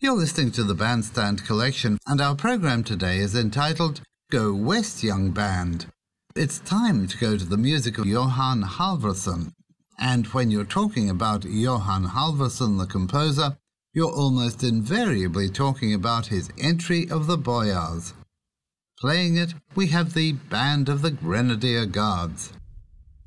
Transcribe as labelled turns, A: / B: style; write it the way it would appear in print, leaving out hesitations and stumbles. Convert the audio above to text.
A: You're listening to the Bandstand Collection, and our program today is entitled Go West, Young Band. It's time to go to the music of Jóhann Halvorsen. And when you're talking about Jóhann Halvorsen, the composer, you're almost invariably talking about his Entry of the Boyars. Playing it, we have the Band of the Grenadier Guards.